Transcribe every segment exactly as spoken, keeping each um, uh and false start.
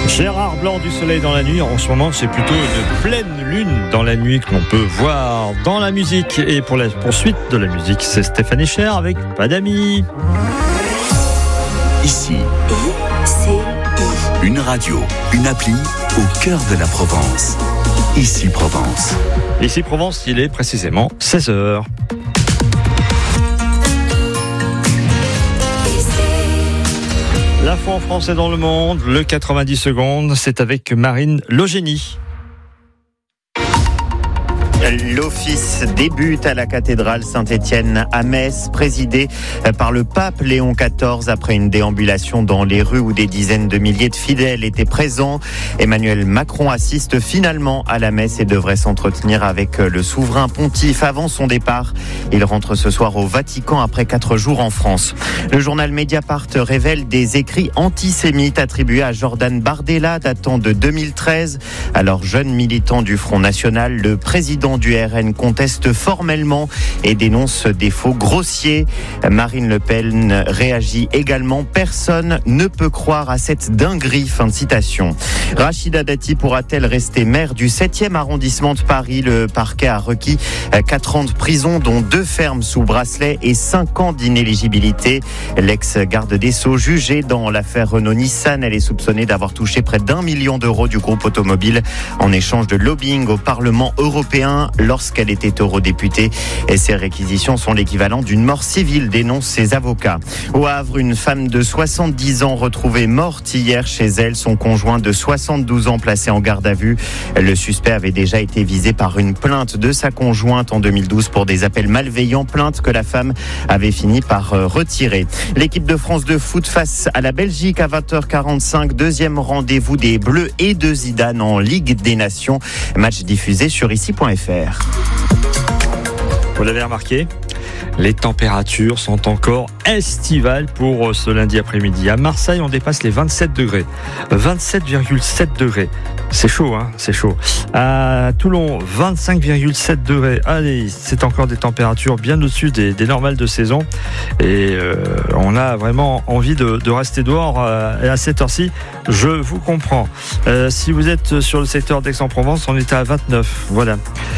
Gérard Blanc, du soleil dans la nuit. En ce moment, c'est plutôt une pleine lune dans la nuit que l'on peut voir dans la musique. Et pour la poursuite de la musique, c'est Stéphanie Cher avec Pas d'amis. Ici, I C I. une radio, une appli au cœur de la Provence. Ici Provence. Ici Provence, il est précisément seize heures. L'info en France et dans le monde, le quatre-vingt-dix secondes, c'est avec Marine Logénie. L'office débute à la cathédrale Saint-Étienne à Metz, présidé par le pape Léon quatorze après une déambulation dans les rues où des dizaines de milliers de fidèles étaient présents. Emmanuel Macron assiste finalement à la messe et devrait s'entretenir avec le souverain pontife avant son départ. Il rentre ce soir au Vatican après quatre jours en France. Le journal Mediapart révèle des écrits antisémites attribués à Jordan Bardella datant de deux mille treize. Alors jeune militant du Front National, le président du R N conteste formellement et dénonce des faux grossiers. Marine Le Pen réagit également. Personne ne peut croire à cette dinguerie. Fin de citation. Rachida Dati pourra-t-elle rester maire du septième arrondissement de Paris? Le parquet a requis quatre ans de prison, dont deux fermes sous bracelet et cinq ans d'inéligibilité. L'ex-garde des Sceaux jugée dans l'affaire Renault-Nissan, elle est soupçonnée d'avoir touché près d'un million d'euros du groupe automobile en échange de lobbying au Parlement européen lorsqu'elle était eurodéputée. Et ces réquisitions sont l'équivalent d'une mort civile, dénoncent ses avocats. Au Havre, une femme de soixante-dix ans retrouvée morte hier chez elle, son conjoint de soixante-douze ans placé en garde à vue. Le suspect avait déjà été visé par une plainte de sa conjointe en deux mille douze pour des appels malveillants, plainte que la femme avait fini par retirer. L'équipe de France de foot face à la Belgique à vingt heures quarante-cinq, deuxième rendez-vous des Bleus et de Zidane en Ligue des Nations. Match diffusé sur ici point f r. Vous l'avez remarqué, les températures sont encore estivales pour ce lundi après-midi. À Marseille, on dépasse les vingt-sept degrés. vingt-sept virgule sept degrés. C'est chaud, hein, c'est chaud. À Toulon, vingt-cinq virgule sept degrés. Allez, c'est encore des températures bien au-dessus des, des normales de saison. Et euh, on a vraiment envie de, de rester dehors. Euh, et à cette heure-ci, je vous comprends. Euh, si vous êtes sur le secteur d'Aix-en-Provence, on est à vingt-neuf. Voilà.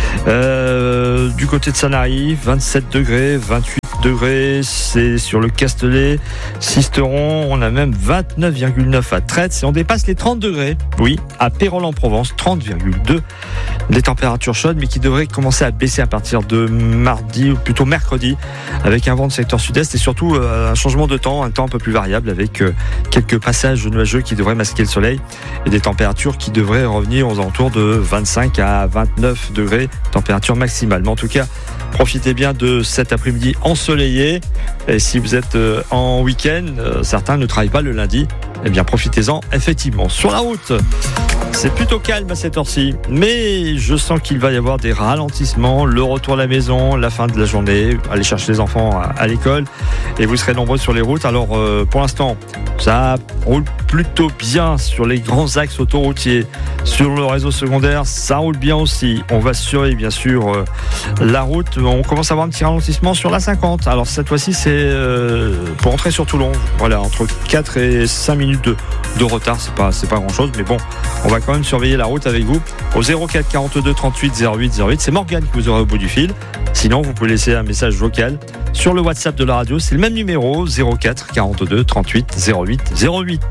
Euh, du côté de Sanary, vingt-sept degrés, vingt-huit degrés, c'est sur le Castellet, Sisteron, on a même vingt-neuf virgule neuf à Traits et on dépasse les trente degrés, oui, à Pérols-en-Provence, trente virgule deux. Des températures chaudes, mais qui devraient commencer à baisser à partir de mardi, ou plutôt mercredi, avec un vent de secteur sud-est et surtout euh, un changement de temps, un temps un peu plus variable, avec euh, quelques passages nuageux qui devraient masquer le soleil et des températures qui devraient revenir aux alentours de vingt-cinq à vingt-neuf degrés, température maximale. Mais en tout cas, profitez bien de cet après-midi ensoleillé. Et si vous êtes en week-end, certains ne travaillent pas le lundi, eh bien profitez-en effectivement. Sur la route, c'est plutôt calme à cette heure-ci, mais je sens qu'il va y avoir des ralentissements, le retour à la maison, la fin de la journée, aller chercher les enfants à, à l'école, et vous serez nombreux sur les routes. Alors euh, pour l'instant, ça roule plutôt bien sur les grands axes autoroutiers. Sur le réseau secondaire, ça roule bien aussi. On va surveiller bien sûr euh, la route. On commence à avoir un petit ralentissement sur la cinquante. Alors cette fois-ci, c'est euh, pour entrer sur Toulon. Voilà, entre quatre et cinq minutes de, de retard. C'est pas, c'est pas grand-chose, mais bon, on va quand même surveiller la route avec vous au zéro quatre quarante-deux trente-huit zéro huit zéro huit. C'est Morgane que vous aurez au bout du fil. Sinon, vous pouvez laisser un message vocal sur le WhatsApp de la radio. C'est le même numéro, zéro quatre quarante-deux trente-huit zéro huit zéro huit.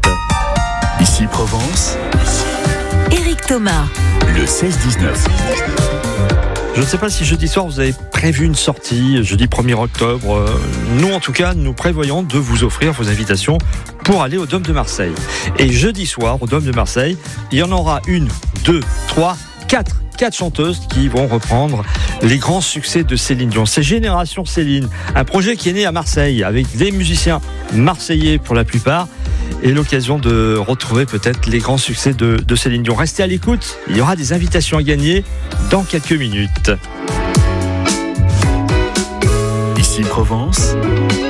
Ici Provence. Éric Thomas. Le seize dix-neuf. Je ne sais pas si jeudi soir vous avez prévu une sortie, jeudi premier octobre. Nous en tout cas, nous prévoyons de vous offrir vos invitations pour aller au Dôme de Marseille. Et jeudi soir, au Dôme de Marseille, il y en aura une, deux, trois, quatre. Quatre chanteuses qui vont reprendre les grands succès de Céline Dion. C'est Génération Céline, un projet qui est né à Marseille avec des musiciens marseillais pour la plupart et l'occasion de retrouver peut-être les grands succès de, de Céline Dion. Restez à l'écoute, il y aura des invitations à gagner dans quelques minutes. Ici Provence.